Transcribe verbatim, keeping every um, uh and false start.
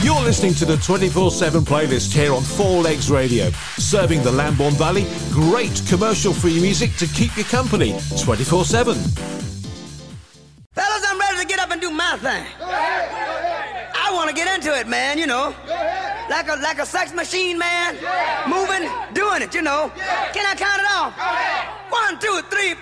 You're listening to the twenty-four seven playlist here on Four Legs Radio, serving the Lambourne Valley. Great commercial-free music to keep you company twenty-four seven. Fellas, I'm ready to get up and do my thing. Go ahead, go ahead. I want to get into it, man, you know. Go ahead. Like a like a sex machine, man. Yeah. Moving, doing it, you know. Yeah. Can I count it off? Go ahead. One, two, three,